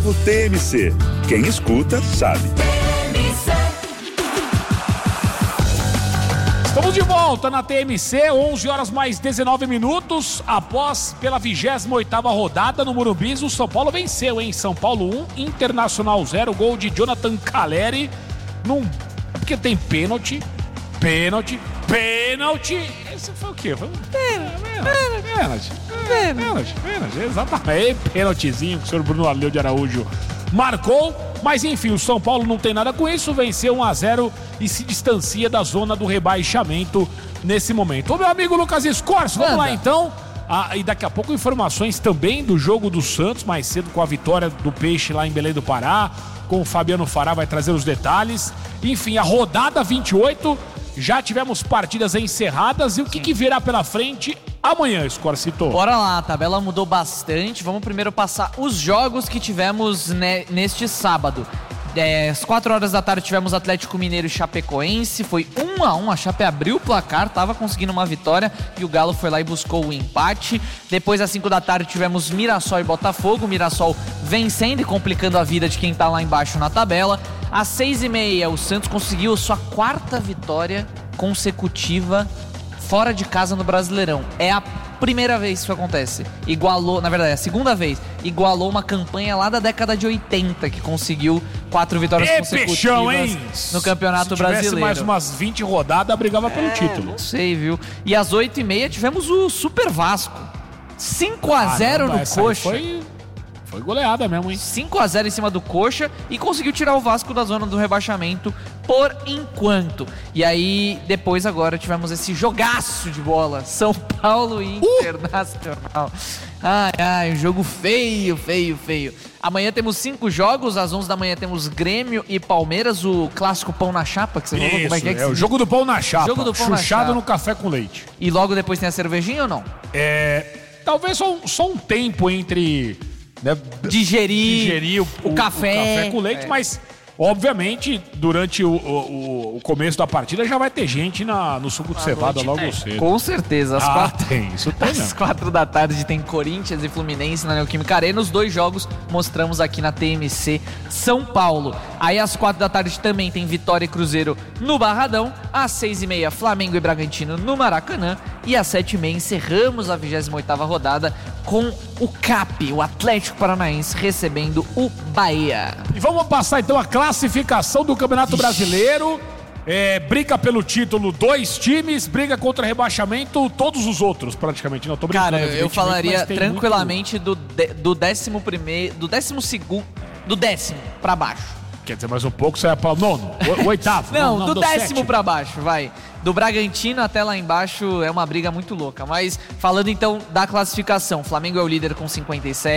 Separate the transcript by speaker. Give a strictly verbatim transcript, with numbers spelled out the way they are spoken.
Speaker 1: No T M C, quem escuta sabe.
Speaker 2: Estamos de volta na T M C, onze horas mais dezenove minutos. Após pela vigésima oitava rodada no Morumbi, o São Paulo venceu, hein? São Paulo um, Internacional zero, gol de Jonathan Caleri. Num... Porque tem pênalti, pênalti, pênalti. Esse foi o quê? Foi um pênalti, pênalti, pênalti, pênalti, exatamente. Pênaltizinho que o senhor Bruno Aleu de Araújo marcou. Mas enfim, o São Paulo não tem nada com isso, venceu um a zero e se distancia da zona do rebaixamento nesse momento. Ô meu amigo Lucas Escorço, vamos
Speaker 3: Manda.
Speaker 2: lá então. Ah, e daqui a pouco informações também do jogo do Santos, mais cedo com a vitória do Peixe lá em Belém do Pará, com o Fabiano Fará vai trazer os detalhes. Enfim, a rodada vinte e oito, já tivemos partidas encerradas e o que, que virá pela frente amanhã, Escorcito?
Speaker 3: Bora lá, a tabela mudou bastante. Vamos primeiro passar os jogos que tivemos ne- neste sábado. É, às quatro horas da tarde tivemos Atlético Mineiro e Chapecoense. Foi um a um, a Chape abriu o placar, tava conseguindo uma vitória e o Galo foi lá e buscou o empate. Depois às cinco da tarde tivemos Mirassol e Botafogo. Mirassol vencendo e complicando a vida de quem tá lá embaixo na tabela. Às seis e meia o Santos conseguiu sua quarta vitória consecutiva fora de casa no Brasileirão. É a primeira vez que isso acontece. Igualou, na verdade, é a segunda vez. Igualou uma campanha lá da década de oitenta, que conseguiu quatro vitórias
Speaker 2: É
Speaker 3: consecutivas
Speaker 2: peixão, hein?
Speaker 3: no Campeonato
Speaker 2: Se tivesse
Speaker 3: Brasileiro.
Speaker 2: mais umas vinte rodadas, brigava pelo
Speaker 3: É,
Speaker 2: título.
Speaker 3: não sei, viu? E às oito e meia tivemos o Super Vasco. cinco a zero
Speaker 2: Caramba,
Speaker 3: no
Speaker 2: essa aí
Speaker 3: Coxa.
Speaker 2: Foi, foi goleada mesmo, hein?
Speaker 3: cinco a zero em cima do Coxa e conseguiu tirar o Vasco da zona do rebaixamento por enquanto. E aí, depois agora tivemos esse jogaço de bola. São Paulo e Internacional. Ai, ai, um jogo feio, feio, feio. Amanhã temos cinco jogos, às onze da manhã temos Grêmio e Palmeiras, o clássico pão na chapa, que você falou, como é que é que
Speaker 2: é
Speaker 3: se
Speaker 2: o jogo do pão na chapa.
Speaker 3: Jogo do pão na
Speaker 2: chuchado
Speaker 3: chapa.
Speaker 2: no café com leite.
Speaker 3: E logo depois tem a cervejinha ou não?
Speaker 2: É, talvez só, um- só um tempo entre, né,
Speaker 3: Digerir,
Speaker 2: digerir o,
Speaker 3: o café.
Speaker 2: o café com leite,
Speaker 3: É.
Speaker 2: mas obviamente durante o, o- o começo da partida já vai ter gente na, no suco de cevada logo cedo.
Speaker 3: Com certeza. Às
Speaker 2: Ah,
Speaker 3: quatro...
Speaker 2: tem, isso tem
Speaker 3: Às
Speaker 2: mesmo.
Speaker 3: quatro da tarde tem Corinthians e Fluminense na Neoquímica Arena. Os dois jogos mostramos aqui na T M C São Paulo. Aí às quatro da tarde também tem Vitória e Cruzeiro no Barradão. Às seis e meia, Flamengo e Bragantino no Maracanã. E às sete e meia encerramos a vigésima oitava rodada com o C A P, o Atlético Paranaense, recebendo o Bahia.
Speaker 2: E vamos passar então a classificação do Campeonato Brasileiro. É, briga pelo título dois times, briga contra rebaixamento todos os outros praticamente. Não, tô brincando,
Speaker 3: Cara, eu
Speaker 2: evidentemente,
Speaker 3: falaria
Speaker 2: mas tem
Speaker 3: tranquilamente do, de- do décimo primeiro, do décimo segundo, do décimo pra baixo.
Speaker 2: muito- Quer dizer, mais um pouco você vai para o nono, o, o oitavo.
Speaker 3: Não, do décimo
Speaker 2: sétimo.
Speaker 3: pra baixo, vai. Do Bragantino até lá embaixo é uma briga muito louca. Mas falando então da classificação, Flamengo é o líder com cinquenta e sete.